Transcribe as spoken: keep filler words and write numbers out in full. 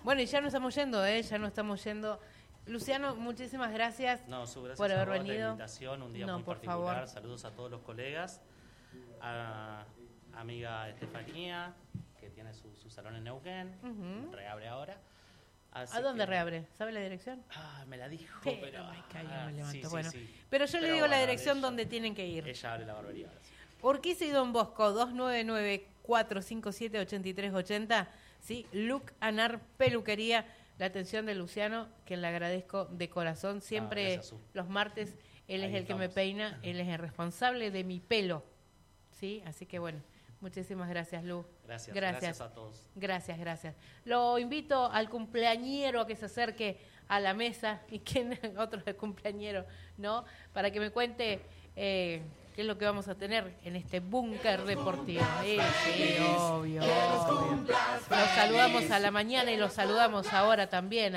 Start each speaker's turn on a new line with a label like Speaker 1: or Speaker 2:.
Speaker 1: Bueno, y ya nos estamos yendo, ¿eh? Ya nos estamos yendo. Luciano, muchísimas gracias,
Speaker 2: no, su, gracias
Speaker 1: por haber
Speaker 2: a vos,
Speaker 1: venido.
Speaker 2: la invitación, un día
Speaker 1: no,
Speaker 2: muy
Speaker 1: por
Speaker 2: particular.
Speaker 1: Favor.
Speaker 2: Saludos a todos los colegas, a amiga Estefanía, que tiene su, su salón en Neuquén, uh-huh. reabre ahora. Así
Speaker 1: ¿A dónde
Speaker 2: que...
Speaker 1: reabre? ¿Sabe la dirección?
Speaker 2: Ah, me la dijo,
Speaker 1: pero...
Speaker 2: pero...
Speaker 1: me caigo,
Speaker 2: ah,
Speaker 1: me levanto.
Speaker 2: Sí, sí,
Speaker 1: bueno.
Speaker 2: sí.
Speaker 1: Pero yo
Speaker 2: pero
Speaker 1: le digo
Speaker 2: bueno,
Speaker 1: la dirección
Speaker 2: ella,
Speaker 1: donde tienen que ir.
Speaker 2: Ella abre la barbería ahora, sí.
Speaker 1: Urquiza y Don Bosco, dos nueve nueve, cuatro cinco siete, ocho tres ocho cero, ¿sí? Look Anar Peluquería, la atención de Luciano, que le agradezco de corazón. Siempre ah, los martes él Ahí es el estamos. que me peina, él es el responsable de mi pelo, ¿sí? Así que bueno, muchísimas gracias, Lu.
Speaker 2: Gracias,
Speaker 1: gracias,
Speaker 2: gracias a todos.
Speaker 1: Gracias, gracias. Lo invito al cumpleañero a que se acerque a la mesa, y que otro de cumpleañero, ¿no? Para que me cuente... Eh, qué es lo que vamos a tener en este búnker deportivo. Sí, sí, obvio, obvio. Los saludamos a la mañana y los saludamos ahora también.